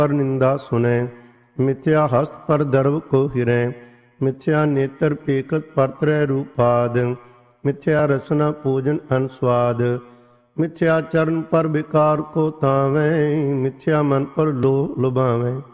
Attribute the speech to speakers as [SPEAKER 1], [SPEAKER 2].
[SPEAKER 1] पर निंदा सुनै। मिथ्या हस्त पर दर्व को हिरै। मिथ्या नेत्र पेकत पर त्रै रूपाद। मिथ्या रसना पूजन अनस्वाद। मिथ्या चरण पर विकार को तावै। मिथ्या मन पर लोभ लुभावै।